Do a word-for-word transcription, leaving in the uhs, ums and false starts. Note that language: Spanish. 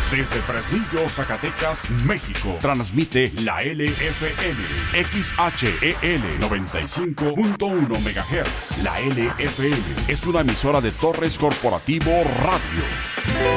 Desde Fresnillo, Zacatecas, México, transmite la L F M, X H E L noventa y cinco punto uno megahertz. La L F M es una emisora de Torres Corporativo Radio.